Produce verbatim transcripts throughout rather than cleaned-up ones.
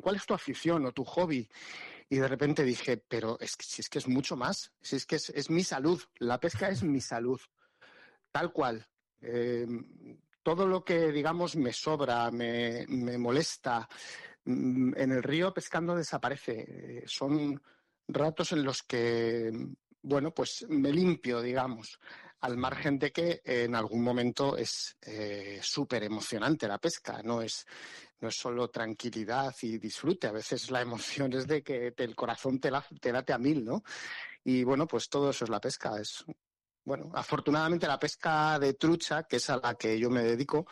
¿cuál es tu afición o tu hobby? Y de repente dije, pero es que, si es que es mucho más, si es que es, es mi salud, la pesca es mi salud, tal cual. Eh, todo lo que, digamos, me sobra, me, me molesta, en el río pescando desaparece. Eh, son ratos en los que, bueno, pues me limpio, digamos, al margen de que eh, en algún momento es eh, súper emocionante la pesca, no es, no es solo tranquilidad y disfrute, a veces la emoción es de que te, el corazón te, la, te late a mil, ¿no? Y bueno, pues todo eso es la pesca, es... Bueno, afortunadamente la pesca de trucha, que es a la que yo me dedico,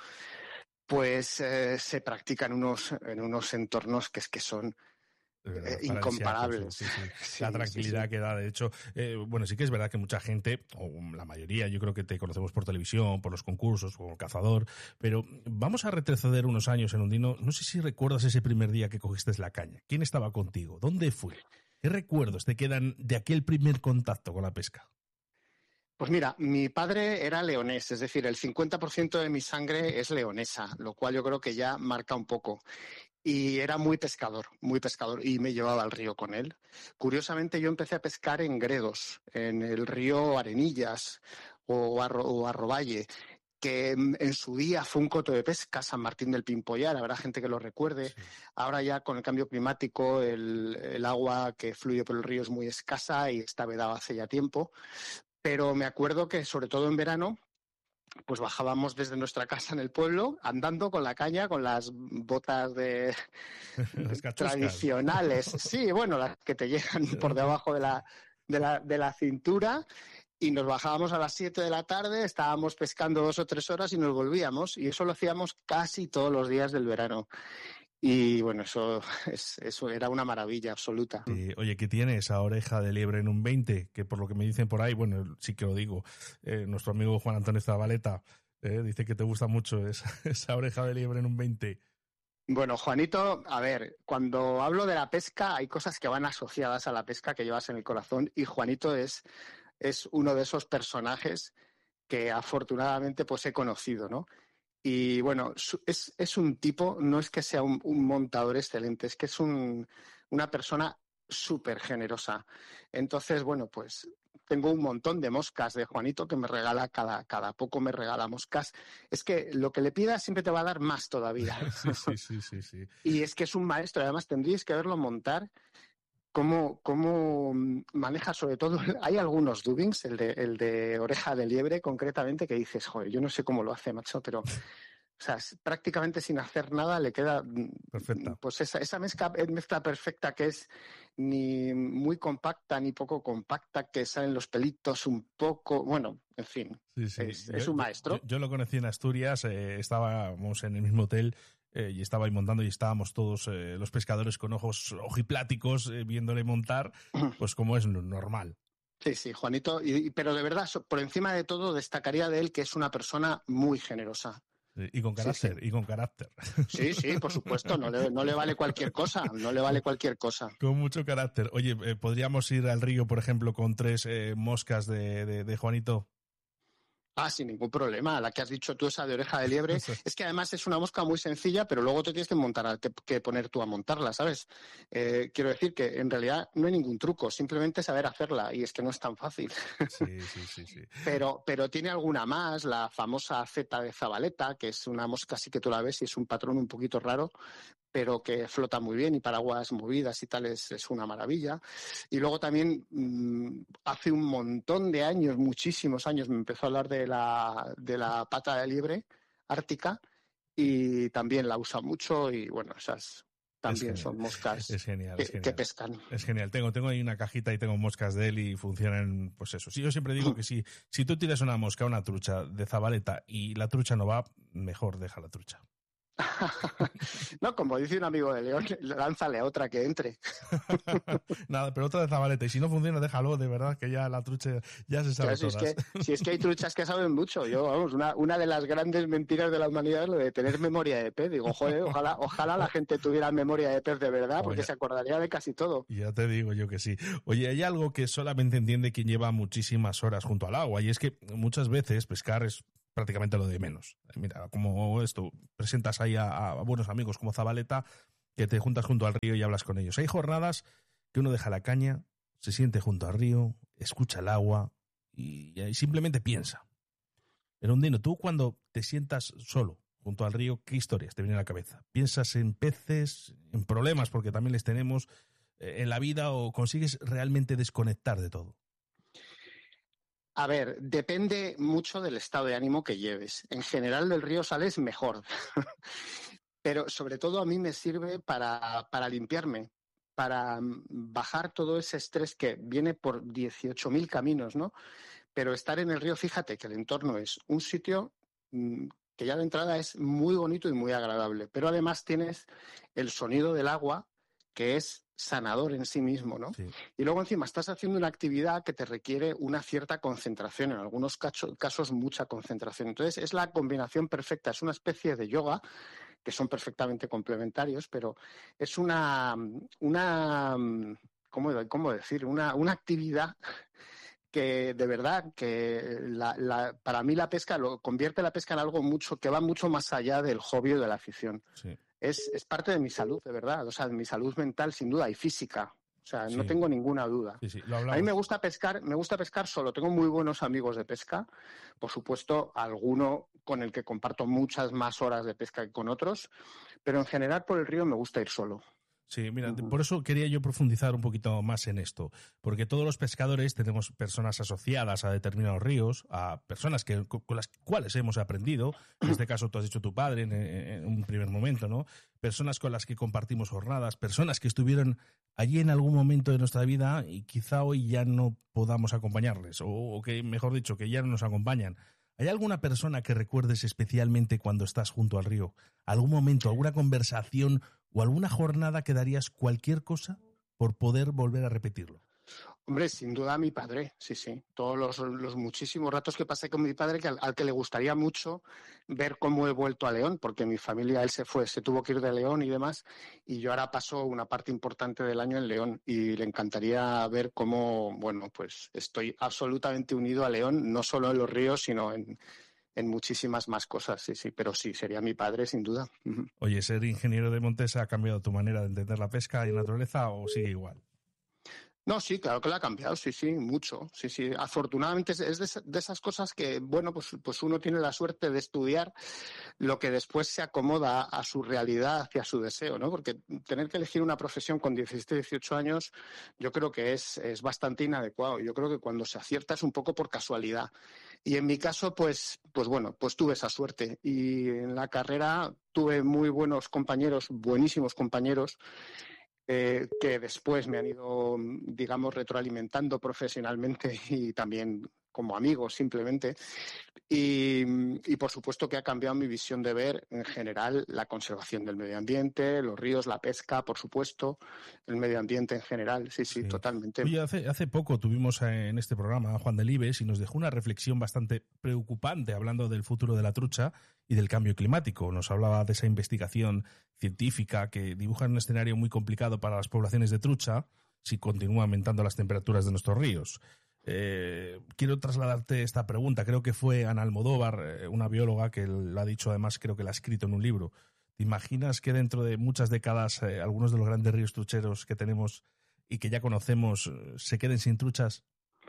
pues eh, se practica en unos, en unos entornos que es que son eh, incomparables. Sí, sí. Sí, la tranquilidad sí, sí. que da, de hecho, eh, bueno, sí que es verdad que mucha gente, o la mayoría, yo creo que te conocemos por televisión, por los concursos, como cazador, pero vamos a retroceder unos años en Undino. No sé si recuerdas ese primer día que cogiste la caña. ¿Quién estaba contigo? ¿Dónde fue? ¿Qué recuerdos te quedan de aquel primer contacto con la pesca? Pues mira, mi padre era leonés, es decir, el cincuenta por ciento de mi sangre es leonesa, lo cual yo creo que ya marca un poco. Y era muy pescador, muy pescador, y me llevaba al río con él. Curiosamente, yo empecé a pescar en Gredos, en el río Arenillas o, Arro, o Arrovalle, que en su día fue un coto de pesca, San Martín del Pimpollar, habrá gente que lo recuerde. Sí. Ahora ya con el cambio climático el, el agua que fluye por el río es muy escasa y está vedada hace ya tiempo. Pero me acuerdo que, sobre todo en verano, pues bajábamos desde nuestra casa en el pueblo, andando con la caña, con las botas de las tradicionales. Sí, bueno, las que te llegan por debajo de la, de la, de la cintura. Y nos bajábamos a las siete de la tarde, estábamos pescando dos o tres horas y nos volvíamos. Y eso lo hacíamos casi todos los días del verano. Y bueno, eso, es, eso era una maravilla absoluta. Eh, oye, ¿qué tiene esa oreja de liebre en un veinte? Que por lo que me dicen por ahí, bueno, sí que lo digo, eh, nuestro amigo Juan Antonio Zabaleta eh, dice que te gusta mucho esa, esa oreja de liebre en un veinte. Bueno, Juanito, a ver, cuando hablo de la pesca hay cosas que van asociadas a la pesca que llevas en el corazón y Juanito es, es uno de esos personajes que afortunadamente pues he conocido, ¿no? Y bueno, es, es un tipo, no es que sea un, un montador excelente, es que es un, una persona súper generosa. Entonces, bueno, pues tengo un montón de moscas de Juanito que me regala cada, cada poco me regala moscas. Es que lo que le pidas siempre te va a dar más todavía. Sí, sí, sí, sí, sí. Y es que es un maestro, además tendríais que verlo montar. Cómo, cómo maneja sobre todo, hay algunos dubbings, el de, el de oreja de liebre concretamente, que dices, joder, yo no sé cómo lo hace, macho, pero, o sea, prácticamente sin hacer nada le queda, perfecta. Pues esa, esa mezcla, mezcla perfecta que es ni muy compacta ni poco compacta, que salen los pelitos un poco, bueno, en fin, sí, sí. Es, yo, es un maestro. Yo, yo, yo lo conocí en Asturias, eh, estábamos en el mismo hotel. Eh, y estaba ahí montando y estábamos todos eh, los pescadores con ojos ojipláticos eh, viéndole montar, pues como es normal. Sí, sí, Juanito, y, pero de verdad, por encima de todo, destacaría de él que es una persona muy generosa. Y con carácter, sí, sí. y con carácter. Sí, sí, por supuesto, no le, no le vale cualquier cosa, no le vale cualquier cosa. Con mucho carácter. Oye, eh, ¿podríamos ir al río, por ejemplo, con tres eh, moscas de, de, de Juanito? Ah, sin ningún problema. La que has dicho tú, esa de oreja de liebre, sí. Es que además es una mosca muy sencilla, pero luego te tienes que montar, que, que poner tú a montarla, ¿sabes? Eh, quiero decir que en realidad no hay ningún truco, simplemente saber hacerla, y es que no es tan fácil. Sí, sí, sí, sí. Pero, pero tiene alguna más, la famosa zeta de Zabaleta, que es una mosca así que tú la ves y es un patrón un poquito raro, pero que flota muy bien y para aguas movidas y tal es, es una maravilla. Y luego también mmm, hace un montón de años, muchísimos años, me empezó a hablar de la, de la pata de liebre ártica y también la usa mucho y bueno, esas también son moscas es genial, que, es genial. que pescan. Es genial. Tengo, tengo ahí una cajita y tengo moscas de él y funcionan, pues eso. Sí, yo siempre digo que si, si tú tiras una mosca, una trucha de Zabaleta y la trucha no va, mejor deja la trucha. No, como dice un amigo de León, lánzale a otra que entre. Nada, pero otra de Zabaleta. Y si no funciona, déjalo, de verdad, que ya la trucha ya se sabe claro, si todas. Es que, si es que hay truchas que saben mucho. Yo, vamos, una, una de las grandes mentiras de la humanidad es lo de tener memoria de pez. Digo, joder, ojalá, ojalá la gente tuviera memoria de pez de verdad, porque Oye, se acordaría de casi todo. Ya te digo yo que sí. Oye, hay algo que solamente entiende quien lleva muchísimas horas junto al agua, y es que muchas veces pescar es prácticamente lo de menos. Mira, como esto, presentas ahí a, a buenos amigos como Zabaleta que te juntas junto al río y hablas con ellos. Hay jornadas que uno deja la caña, se siente junto al río, escucha el agua y, y simplemente piensa. Pero Undino, tú cuando te sientas solo junto al río, ¿qué historias te vienen a la cabeza? ¿Piensas en peces, en problemas, porque también les tenemos eh, en la vida, o consigues realmente desconectar de todo? A ver, depende mucho del estado de ánimo que lleves. En general del río sales mejor, pero sobre todo a mí me sirve para, para limpiarme, para bajar todo ese estrés que viene por dieciocho mil caminos, ¿no? Pero estar en el río, fíjate que el entorno es un sitio mmm, que ya de entrada es muy bonito y muy agradable, pero además tienes el sonido del agua, que es sanador en sí mismo, ¿no? Sí. Y luego encima estás haciendo una actividad que te requiere una cierta concentración, en algunos casos, casos mucha concentración. Entonces es la combinación perfecta, es una especie de yoga, que son perfectamente complementarios, pero es una, una ¿cómo, cómo decir? Una, una actividad que de verdad que la, la, para mí la pesca lo convierte la pesca en algo mucho que va mucho más allá del hobby o de la afición. Sí. Es, es parte de mi salud, de verdad, o sea, de mi salud mental sin duda y física. O sea, Sí. No tengo ninguna duda. Sí, sí, lo a mí me gusta pescar, me gusta pescar solo. Tengo muy buenos amigos de pesca, por supuesto, alguno con el que comparto muchas más horas de pesca que con otros, pero en general por el río me gusta ir solo. Sí, mira, por eso quería yo profundizar un poquito más en esto, porque todos los pescadores tenemos personas asociadas a determinados ríos, a personas que, con las cuales hemos aprendido, en este caso tú has dicho tu padre en, en un primer momento, ¿no? Personas con las que compartimos jornadas, personas que estuvieron allí en algún momento de nuestra vida y quizá hoy ya no podamos acompañarles, o, o que, mejor dicho, que ya no nos acompañan. ¿Hay alguna persona que recuerdes especialmente cuando estás junto al río? ¿Algún momento, alguna conversación o alguna jornada que darías cualquier cosa por poder volver a repetirlo? Hombre, sin duda mi padre, sí, sí. Todos los, los muchísimos ratos que pasé con mi padre, que al, al que le gustaría mucho ver cómo he vuelto a León, porque mi familia, él se fue, se tuvo que ir de León y demás, y yo ahora paso una parte importante del año en León, y le encantaría ver cómo, bueno, pues estoy absolutamente unido a León, no solo en los ríos, sino en, en muchísimas más cosas, sí, sí. Pero sí, sería mi padre, sin duda. Oye, ¿ser ingeniero de montes ha cambiado tu manera de entender la pesca y naturaleza o sigue igual? No, sí, claro que la ha cambiado, sí, sí, mucho, sí, sí. Afortunadamente es de, de esas cosas que, bueno, pues, pues uno tiene la suerte de estudiar lo que después se acomoda a su realidad y a su deseo, ¿no? Porque tener que elegir una profesión con diecisiete, dieciocho años, yo creo que es, es bastante inadecuado. Yo creo que cuando se acierta es un poco por casualidad. Y en mi caso, pues, pues bueno, pues tuve esa suerte. Y en la carrera tuve muy buenos compañeros, buenísimos compañeros, Eh, que después me han ido, digamos, retroalimentando profesionalmente y también como amigos simplemente. Y, y por supuesto que ha cambiado mi visión de ver en general la conservación del medio ambiente, los ríos, la pesca, por supuesto, el medio ambiente en general, sí, sí, sí. Totalmente. Oye, hace, hace poco tuvimos en este programa a Juan Delibes y nos dejó una reflexión bastante preocupante hablando del futuro de la trucha y del cambio climático. Nos hablaba de esa investigación científica que dibuja un escenario muy complicado para las poblaciones de trucha si continúan aumentando las temperaturas de nuestros ríos. Eh, quiero trasladarte esta pregunta. Creo que fue Ana Almodóvar, una bióloga, que la ha dicho, además creo que la ha escrito en un libro. ¿Te imaginas que dentro de muchas décadas eh, algunos de los grandes ríos trucheros que tenemos y que ya conocemos se queden sin truchas?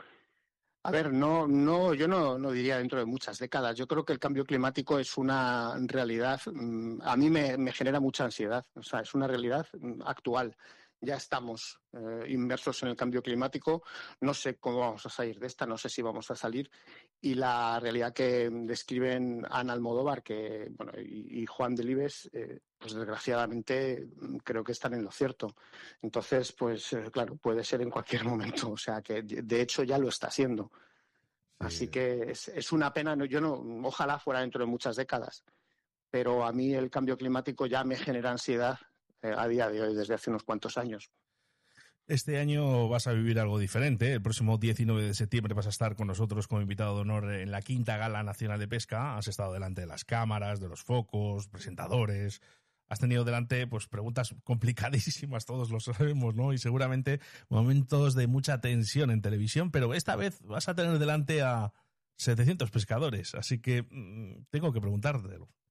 A ver, no, no, yo no, no diría dentro de muchas décadas. Yo creo que el cambio climático es una realidad, a mí me, me genera mucha ansiedad. O sea, es una realidad actual. Ya estamos eh, inmersos en el cambio climático. No sé cómo vamos a salir de esta, no sé si vamos a salir. Y la realidad que describen Ana Almodóvar que, bueno, y, y Juan Delibes, eh, pues desgraciadamente creo que están en lo cierto. Entonces, pues eh, claro, puede ser en cualquier momento. O sea, que de hecho ya lo está siendo. Sí. Así que es, es una pena. Yo no, ojalá fuera dentro de muchas décadas. Pero a mí el cambio climático ya me genera ansiedad a día de hoy, desde hace unos cuantos años. Este año vas a vivir algo diferente. El próximo diecinueve de septiembre vas a estar con nosotros como invitado de honor en la quinta Gala Nacional de Pesca. Has estado delante de las cámaras, de los focos, presentadores. Has tenido delante pues preguntas complicadísimas, todos lo sabemos, ¿no? Y seguramente momentos de mucha tensión en televisión, pero esta vez vas a tener delante a setecientos pescadores. Así que mmm, tengo que preguntártelo.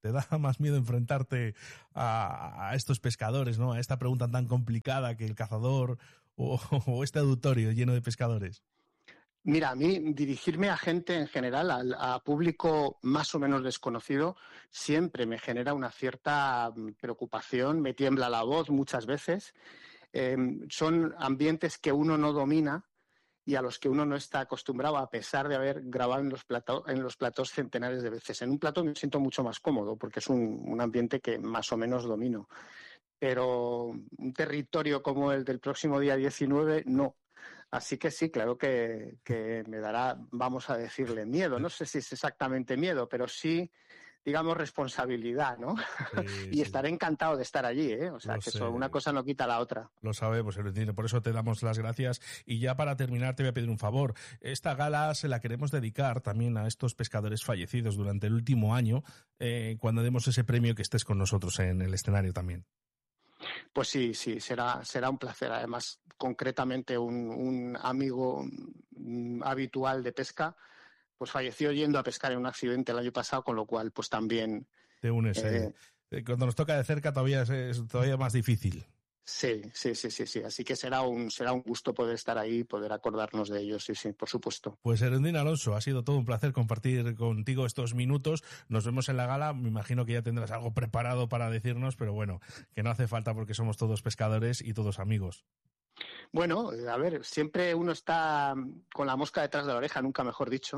¿Te da más miedo enfrentarte a, a estos pescadores, ¿no? A esta pregunta tan complicada que el cazador o, o este auditorio lleno de pescadores. Mira, a mí dirigirme a gente en general, a, a público más o menos desconocido, siempre me genera una cierta preocupación, me tiembla la voz muchas veces. Eh, son ambientes que uno no domina y a los que uno no está acostumbrado, a pesar de haber grabado en los platós, en los platós centenares de veces. En un plató me siento mucho más cómodo porque es un, un ambiente que más o menos domino. Pero un territorio como el del próximo día diecinueve, no. Así que sí, claro que, que me dará, vamos a decirle, miedo. No sé si es exactamente miedo, pero sí, digamos, responsabilidad, ¿no? Sí, y sí. Estaré encantado de estar allí, ¿eh? O sea, Lo que eso, una cosa no quita la otra. Lo sabemos, por eso te damos las gracias. Y ya para terminar te voy a pedir un favor. Esta gala se la queremos dedicar también a estos pescadores fallecidos durante el último año, eh, cuando demos ese premio, que estés con nosotros en el escenario también. Pues sí, sí, será, será un placer. Además, concretamente un, un amigo um, habitual de pesca, pues falleció yendo a pescar en un accidente el año pasado, con lo cual pues también... Te unes. Eh, eh, cuando nos toca de cerca todavía es, es todavía más difícil. Sí, sí, sí, sí, sí. Así que será un, será un gusto poder estar ahí y poder acordarnos de ellos, sí, sí, por supuesto. Pues Erundina Alonso, ha sido todo un placer compartir contigo estos minutos. Nos vemos en la gala. Me imagino que ya tendrás algo preparado para decirnos, pero bueno, que no hace falta porque somos todos pescadores y todos amigos. Bueno, a ver, siempre uno está con la mosca detrás de la oreja, nunca mejor dicho.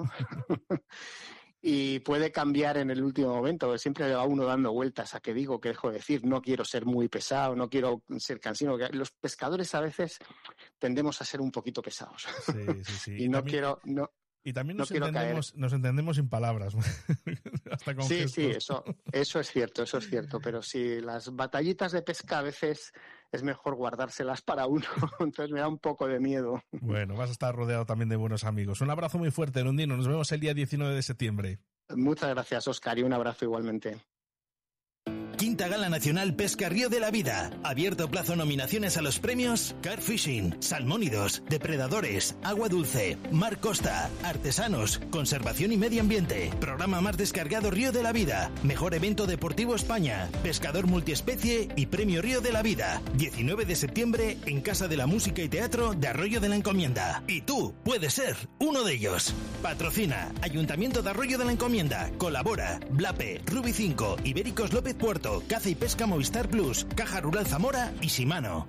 Y puede cambiar en el último momento, porque siempre le va uno dando vueltas a qué digo, qué dejo de decir, no quiero ser muy pesado, no quiero ser cansino. Los pescadores a veces tendemos a ser un poquito pesados. Sí, sí, sí. Y no también, quiero... No, y también nos, no entendemos, nos entendemos sin palabras. Hasta con sí, gestos. sí, eso, eso es cierto, eso es cierto. Pero sí, las batallitas de pesca a veces es mejor guardárselas para uno, entonces me da un poco de miedo. Bueno, vas a estar rodeado también de buenos amigos. Un abrazo muy fuerte, Erundino. Nos vemos el día diecinueve de septiembre. Muchas gracias, Óscar, y un abrazo igualmente. Quinta Gala Nacional Pesca Río de la Vida. Abierto plazo nominaciones a los premios Carp Fishing, Salmónidos, Depredadores, Agua Dulce, Mar Costa, Artesanos, Conservación y Medio Ambiente. Programa más descargado Río de la Vida. Mejor evento deportivo España. Pescador multiespecie y Premio Río de la Vida. diecinueve de septiembre en Casa de la Música y Teatro de Arroyo de la Encomienda. Y tú puedes ser uno de ellos. Patrocina Ayuntamiento de Arroyo de la Encomienda. Colabora Blape, Rubi cinco, Ibéricos López Puerto, Caza y Pesca Movistar Plus, Caja Rural Zamora y Shimano.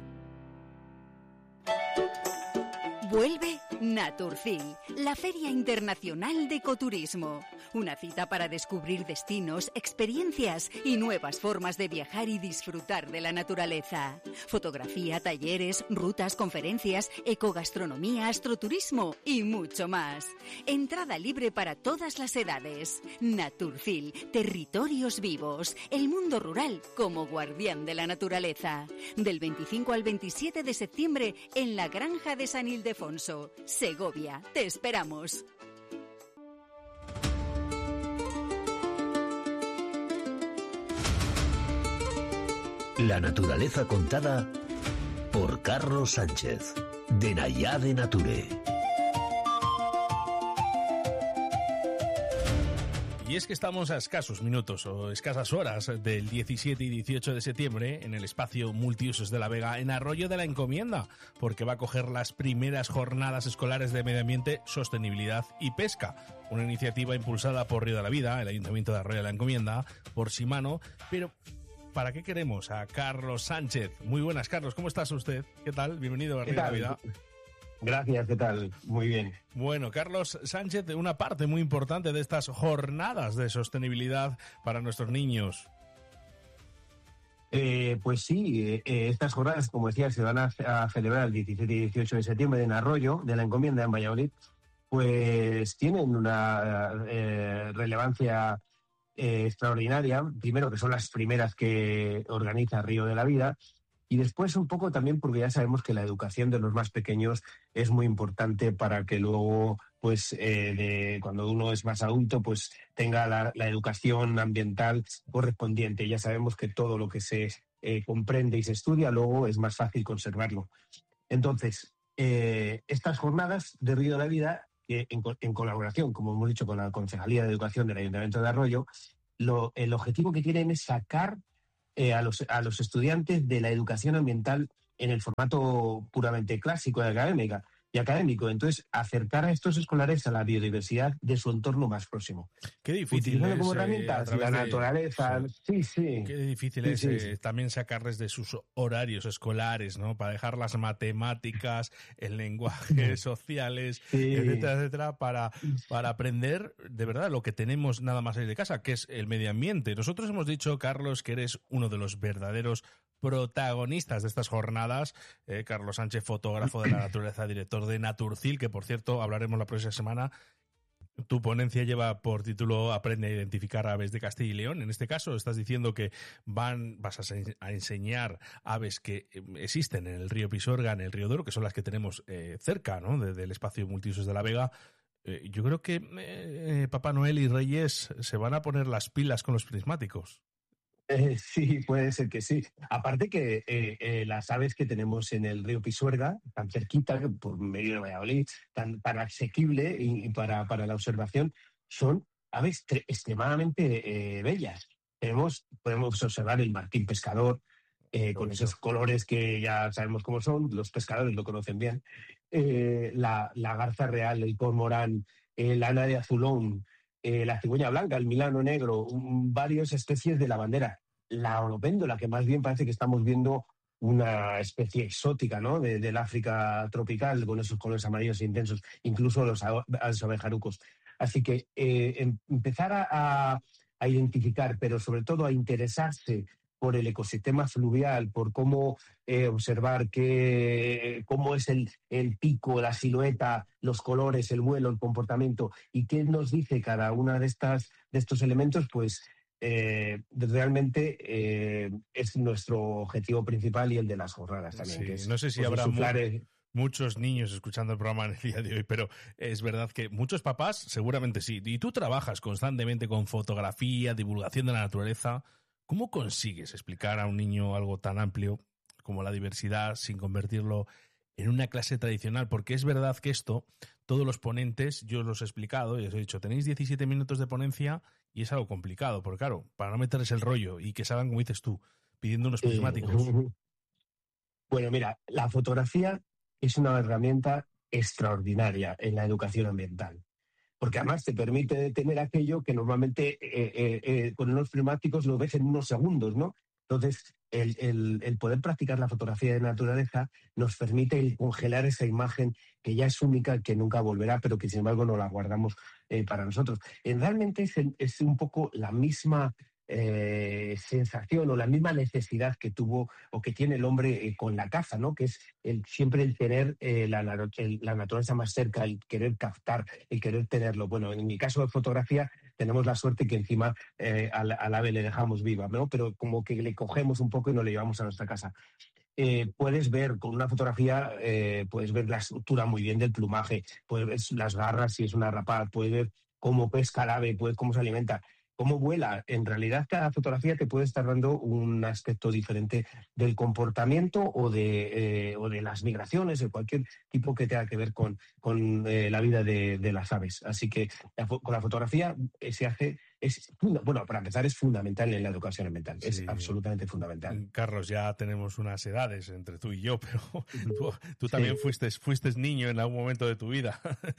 Vuelve Naturfil, la Feria Internacional de Ecoturismo. Una cita para descubrir destinos, experiencias y nuevas formas de viajar y disfrutar de la naturaleza. Fotografía, talleres, rutas, conferencias, ecogastronomía, astroturismo y mucho más. Entrada libre para todas las edades. Naturfil, territorios vivos, el mundo rural como guardián de la naturaleza. Del veinticinco al veintisiete de septiembre en la Granja de San Ildefonso, Segovia. Te esperamos. La naturaleza contada por Carlos Sánchez, de Nayade Nature. Y es que estamos a escasos minutos o escasas horas del diecisiete y dieciocho de septiembre en el espacio multiusos de La Vega, en Arroyo de la Encomienda, porque va a coger las primeras jornadas escolares de medio ambiente, sostenibilidad y pesca. Una iniciativa impulsada por Río de la Vida, el Ayuntamiento de Arroyo de la Encomienda, por Shimano, pero... ¿para qué queremos a Carlos Sánchez? Muy buenas, Carlos, ¿cómo estás usted? ¿Qué tal? Bienvenido a Río de la Vida. Gracias, ¿qué tal? Muy bien. Bueno, Carlos Sánchez, una parte muy importante de estas jornadas de sostenibilidad para nuestros niños. Eh, pues sí, eh, estas jornadas, como decía, se van a, a celebrar el diecisiete y dieciocho de septiembre en Arroyo de la Encomienda, en Valladolid, pues tienen una eh, relevancia eh, extraordinaria. Primero, que son las primeras que organiza Río de la Vida, y después un poco también porque ya sabemos que la educación de los más pequeños es muy importante para que luego, pues, eh, de, cuando uno es más adulto, pues tenga la, la educación ambiental correspondiente. Ya sabemos que todo lo que se eh, comprende y se estudia luego es más fácil conservarlo. Entonces, eh, estas jornadas de Río de la Vida, eh, en, en colaboración, como hemos dicho, con la Concejalía de Educación del Ayuntamiento de Arroyo, lo, el objetivo que tienen es sacar eh, a, los, a los estudiantes de la educación ambiental en el formato puramente clásico y académica. Y académico, entonces acercar a estos escolares a la biodiversidad de su entorno más próximo. Qué difícil Utilizando es, como eh, herramientas a la través de- naturaleza, sí, sí. Qué difícil Sí, es sí, eh, sí. también sacarles de sus horarios escolares, ¿no? Para dejar las matemáticas, el lenguaje sociales, Sí. etcétera, etcétera, para, para aprender de verdad lo que tenemos nada más salir de casa, que es el medio ambiente. Nosotros hemos dicho, Carlos, que eres uno de los verdaderos protagonistas de estas jornadas. Eh, Carlos Sánchez, fotógrafo de la naturaleza, director de Naturcil, que por cierto hablaremos la próxima semana. Tu ponencia lleva por título Aprende a identificar aves de Castilla y León. En este caso estás diciendo que van, vas a, se- a enseñar aves que eh, existen en el río Pisuerga, en el río Douro, que son las que tenemos eh, cerca, ¿no? de- del espacio multiusos de la Vega. Eh, yo creo que eh, Papá Noel y Reyes se van a poner las pilas con los prismáticos. Eh, sí, puede ser que sí. Aparte que eh, eh, las aves que tenemos en el río Pisuerga, tan cerquita, que por medio de Valladolid, tan, tan asequible y, y para, para la observación, son aves tre- extremadamente eh, bellas. Tenemos, podemos observar el martín pescador, eh, con esos colores que ya sabemos cómo son, los pescadores lo conocen bien, eh, la, la garza real, el cormorán, el ana de azulón, eh, la cigüeña blanca, el milano negro, un- varias especies de lavandera. La oropéndola, que más bien parece que estamos viendo una especie exótica, ¿no? De- del África tropical, con esos colores amarillos intensos, incluso los, a- los abejarucos. Así que eh, em- empezar a, a- a identificar, pero sobre todo a interesarse por el ecosistema fluvial, por cómo eh, observar qué, cómo es el, el pico, la silueta, los colores, el vuelo, el comportamiento y qué nos dice cada una de estas de estos elementos, pues eh, realmente eh, es nuestro objetivo principal y el de las jornadas también. Sí, que es, no sé si pues, habrá insuflar mu- el- muchos niños escuchando el programa en el día de hoy, pero es verdad que muchos papás seguramente sí. Y tú trabajas constantemente con fotografía, divulgación de la naturaleza. ¿Cómo consigues explicar a un niño algo tan amplio como la diversidad sin convertirlo en una clase tradicional? Porque es verdad que esto, todos los ponentes, yo os los he explicado y os he dicho, tenéis diecisiete minutos de ponencia y es algo complicado, porque claro, para no meterles el rollo y que salgan, como dices tú, pidiendo unos prismáticos. Eh, Bueno, mira, la fotografía es una herramienta extraordinaria en la educación ambiental, porque además te permite tener aquello que normalmente eh, eh, eh, con unos prismáticos lo ves en unos segundos, ¿no? Entonces, el, el- el poder practicar la fotografía de naturaleza nos permite el congelar esa imagen que ya es única, que nunca volverá, pero que sin embargo no la guardamos eh, para nosotros. Eh, realmente es, el- es un poco la misma eh, sensación o la misma necesidad que tuvo o que tiene el hombre eh, con la caza, ¿no? Que es el, siempre el tener eh, la, naro- el- la naturaleza más cerca, el querer captar, el querer tenerlo. Bueno, en mi caso de fotografía tenemos la suerte que encima eh, al, al ave le dejamos viva, ¿no? Pero como que le cogemos un poco y nos le llevamos a nuestra casa. Eh, puedes ver con una fotografía, eh, puedes ver la estructura muy bien del plumaje, puedes ver las garras si es una rapaz, puedes ver cómo pesca el ave, puedes, cómo se alimenta, cómo vuela. En realidad cada fotografía te puede estar dando un aspecto diferente del comportamiento o de, eh, o de las migraciones, de cualquier tipo que tenga que ver con, con eh, la vida de, de las aves. Así que la fo- con la fotografía eh, se hace, es, funda- bueno, para empezar es fundamental en la educación ambiental, Sí. es absolutamente fundamental. Carlos, ya tenemos unas edades entre tú y yo, pero tú, tú Sí. también fuiste, fuiste niño en algún momento de tu vida.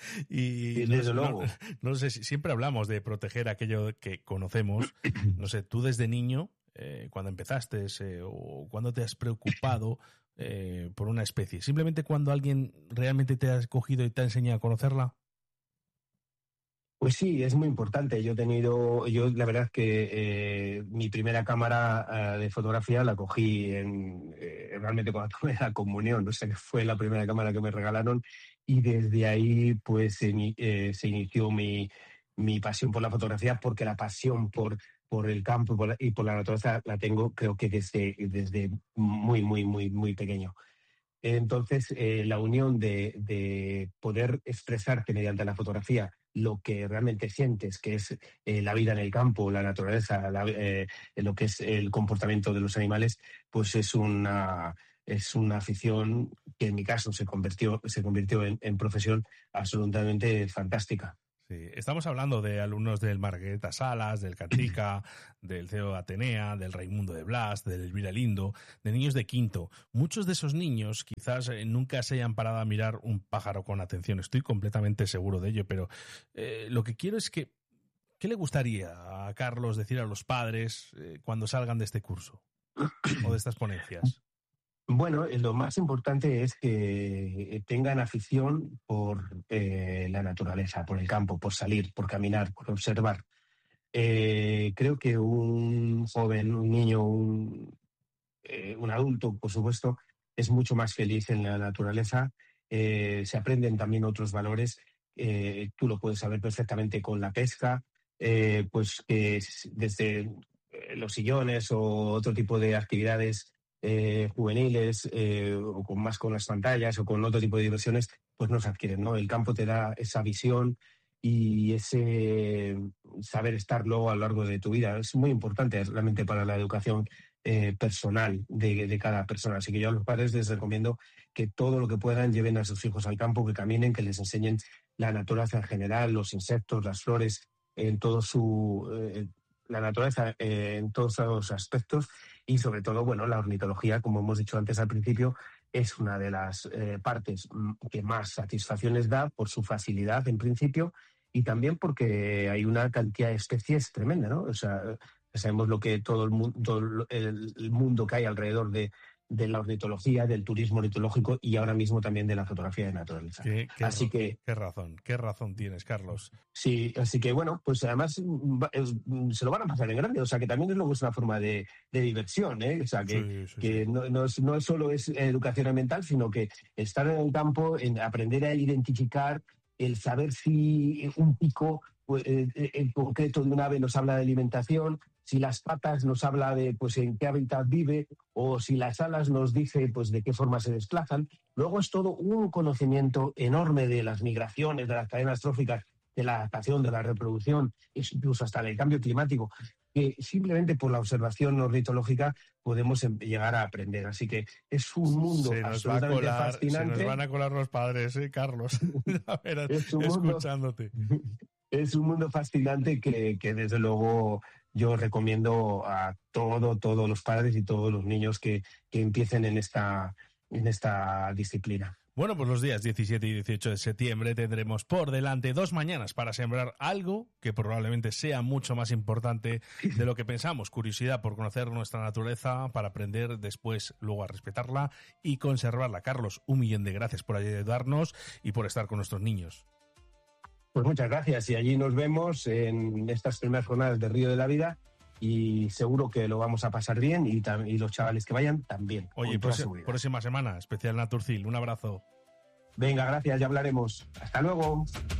y Sí, no, desde sé- no- luego. no sé si siempre hablamos de proteger aquello que conocemos. No sé, tú desde niño, eh, cuando empezaste eh, o cuando te has preocupado eh, por una especie, simplemente cuando alguien realmente te ha cogido y te ha enseñado a conocerla. Pues sí, es muy importante. Yo he tenido, yo la verdad que eh, mi primera cámara eh, de fotografía la cogí en, eh, realmente cuando tuve la comunión, no sé, fue la primera cámara que me regalaron y desde ahí pues se, ini- eh, se inició mi, mi pasión por la fotografía, porque la pasión por, por el campo y por la, y por la naturaleza la tengo creo que desde, desde muy, muy, muy, muy pequeño. Entonces, eh, la unión de, de poder expresarte mediante la fotografía lo que realmente sientes, que es eh, la vida en el campo, la naturaleza, la- eh, lo que es el comportamiento de los animales, pues es una, es una afición que en mi caso se convirtió, se convirtió en, en profesión absolutamente fantástica. Sí, estamos hablando de alumnos del Margarita Salas, del Catrica, del C E O Atenea, del Raimundo de Blas, del Elvira Lindo, de niños de quinto. Muchos de esos niños quizás eh, nunca se hayan parado a mirar un pájaro con atención. Estoy completamente seguro de ello, pero eh, lo que quiero es que, ¿qué le gustaría a Carlos decir a los padres eh, cuando salgan de este curso o de estas ponencias? Bueno, lo más importante es que tengan afición por eh, la naturaleza, por el campo, por salir, por caminar, por observar. Eh, creo que un joven, un niño, un, eh, un adulto, por supuesto, es mucho más feliz en la naturaleza. Eh, se aprenden también otros valores. Eh, tú lo puedes saber perfectamente con la pesca, eh, pues que desde los sillones o otro tipo de actividades Eh, juveniles eh, o con más con las pantallas o con otro tipo de diversiones, pues no se adquieren, ¿no? El campo te da esa visión y ese saber estar luego a lo largo de tu vida. Es muy importante realmente para la educación eh, personal de, de cada persona. Así que yo a los padres les recomiendo que todo lo que puedan lleven a sus hijos al campo, que caminen, que les enseñen la naturaleza en general, los insectos, las flores, en todo su... Eh, la naturaleza eh, en todos los aspectos y sobre todo, bueno, la ornitología, como hemos dicho antes al principio, es una de las eh, partes que más satisfacciones da por su facilidad en principio y también porque hay una cantidad de especies tremenda, ¿no? O sea, sabemos lo que todo el mundo, todo el, el mundo que hay alrededor de, de la ornitología, del turismo ornitológico y ahora mismo también de la fotografía de naturaleza. Qué, qué, así que qué razón, qué razón tienes, Carlos. Sí, así que bueno, pues además se lo van a pasar en grande, o sea que también es luego es una forma de, de diversión, ¿eh? O sea que, sí, sí, que sí. No, no, es, no es solo es educación ambiental, sino que estar en el campo, en aprender a identificar, el saber si un pico pues, eh, en concreto de un ave nos habla de alimentación, si las patas nos habla de pues en qué hábitat vive o si las alas nos dice pues de qué forma se desplazan. Luego es todo un conocimiento enorme de las migraciones, de las cadenas tróficas, de la adaptación, de la reproducción, incluso hasta del cambio climático, que simplemente por la observación ornitológica podemos llegar a aprender. Así que es un mundo se nos absolutamente va a colar, fascinante. Se nos van a colar los padres, ¿eh, Carlos? A ver, es un escuchándote. Mundo, es un mundo fascinante que, que desde luego yo recomiendo a todo, todos los padres y todos los niños que, que empiecen en esta, en esta disciplina. Bueno, pues los días diecisiete y dieciocho de septiembre tendremos por delante dos mañanas para sembrar algo que probablemente sea mucho más importante de lo que pensamos. Curiosidad por conocer nuestra naturaleza, para aprender después luego a respetarla y conservarla. Carlos, un millón de gracias por ayudarnos y por estar con nuestros niños. Pues muchas gracias y allí nos vemos en estas primeras jornadas de Río de la Vida y seguro que lo vamos a pasar bien y, y los chavales que vayan también. Oye, próxima, próxima semana, especial Naturcil. Un abrazo. Venga, gracias, ya hablaremos. Hasta luego.